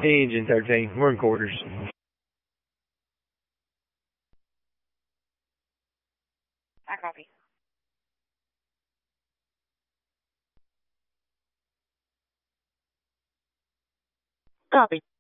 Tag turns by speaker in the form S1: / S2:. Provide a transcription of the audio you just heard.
S1: Engine 13. We're in quarters.
S2: I copy.
S3: Copy.